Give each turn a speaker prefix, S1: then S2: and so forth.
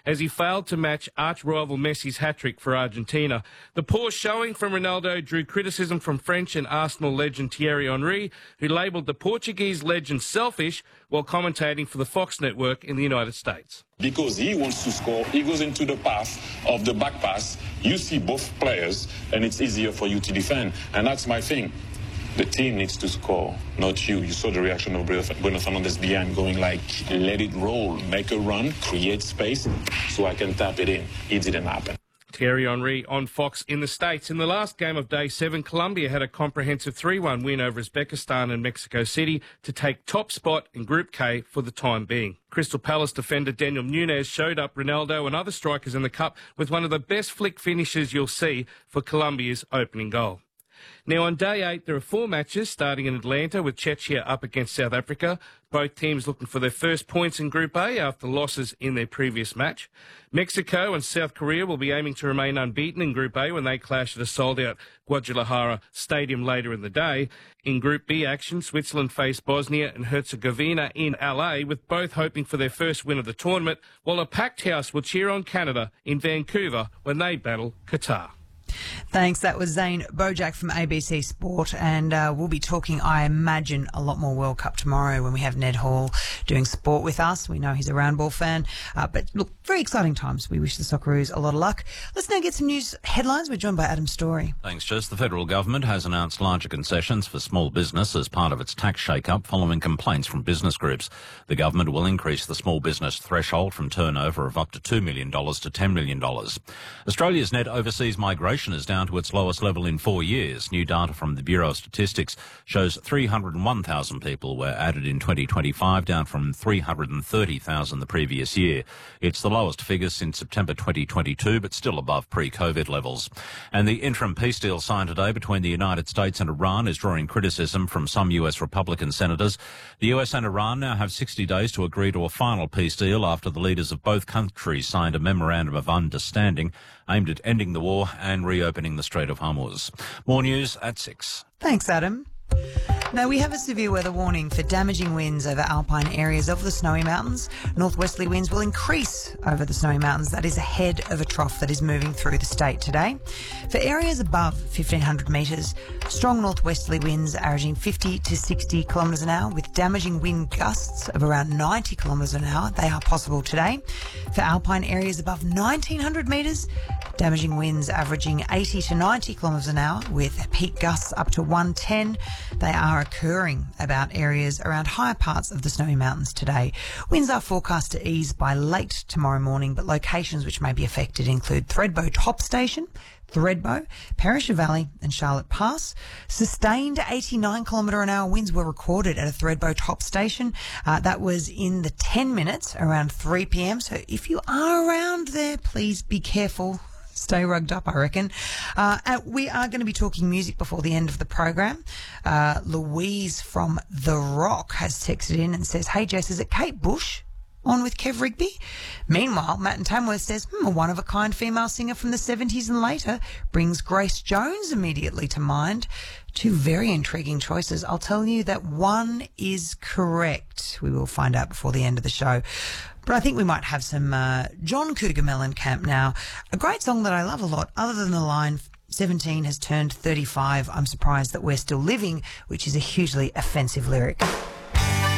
S1: as he failed to match arch-rival Messi's hat-trick for Argentina. The poor showing from Ronaldo drew criticism from French and Arsenal legend Thierry Henry, who labelled the Portuguese legend selfish while commentating for the Fox network in the United States.
S2: Because he wants to score, he goes into the path of the back pass. You see both players, and it's easier for you to defend. And that's my thing. The team needs to score, not you. You saw the reaction of Bruno Fernandes behind, going like, let it roll, make a run, create space, so I can tap it in. It didn't happen.
S1: Thierry Henry on Fox in the States. In the last game of Day 7, Colombia had a comprehensive 3-1 win over Uzbekistan and Mexico City to take top spot in Group K for the time being. Crystal Palace defender Daniel Nunes showed up Ronaldo and other strikers in the Cup with one of the best flick finishes you'll see for Colombia's opening goal. Now, on Day 8, there are 4 matches starting in Atlanta with Czechia up against South Africa. Both teams looking for their first points in Group A after losses in their previous match. Mexico and South Korea will be aiming to remain unbeaten in Group A when they clash at a sold-out Guadalajara Stadium later in the day. In Group B action, Switzerland face Bosnia and Herzegovina in LA, with both hoping for their first win of the tournament, while a packed house will cheer on Canada in Vancouver when they battle Qatar.
S3: Thanks. That was Zane Bojack from ABC Sport, and we'll be talking, I imagine, a lot more World Cup tomorrow when we have Ned Hall doing sport with us. We know he's a round ball fan, but look, very exciting times. We wish the Socceroos a lot of luck. Let's now get some news headlines. We're joined by Adam Story.
S4: Thanks, Jess. The federal government has announced larger concessions for small business as part of its tax shake-up following complaints from business groups. The government will increase the small business threshold from turnover of up to $2 million to $10 million. Australia's net overseas migration is down to its lowest level in 4 years. New data from the Bureau of Statistics shows 301,000 people were added in 2025, down from 330,000 the previous year. It's the lowest figure since September 2022, but still above pre-COVID levels. And the interim peace deal signed today between the United States and Iran is drawing criticism from some US Republican senators. The US and Iran now have 60 days to agree to a final peace deal after the leaders of both countries signed a memorandum of understanding aimed at ending the war and reopening the Strait of Hormuz. More news at 6.
S3: Thanks, Adam. Now, we have a severe weather warning for damaging winds over alpine areas of the Snowy Mountains. Northwesterly winds will increase over the Snowy Mountains. That is ahead of a trough that is moving through the state today. For areas above 1,500 metres, strong northwesterly winds averaging 50 to 60 kilometres an hour with damaging wind gusts of around 90 kilometres an hour. They are possible today. For alpine areas above 1,900 metres, damaging winds averaging 80 to 90 kilometres an hour with peak gusts up to 110. They are occurring about areas around higher parts of the Snowy Mountains today. Winds are forecast to ease by late tomorrow morning, but locations which may be affected include Thredbo Top Station, Thredbo, Perisher Valley and Charlotte Pass. Sustained 89 kilometre an hour winds were recorded at a Thredbo Top Station. That was in the 10 minutes around 3 p.m. So if you are around there, please be careful. Stay rugged up, I reckon. We are going to be talking music before the end of the program. Louise from The Rock has texted in and says, "Hey Jess, is it Kate Bush on with Kev Rigby?" Meanwhile, Matt and Tamworth says, a one-of-a-kind female singer from the 70s and later brings Grace Jones immediately to mind. Two very intriguing choices. I'll tell you that one is correct. We will find out before the end of the show. But I think we might have some John Cougar Mellencamp now. A great song that I love a lot, other than the line, 17 has turned 35. I'm surprised that we're still living, which is a hugely offensive lyric.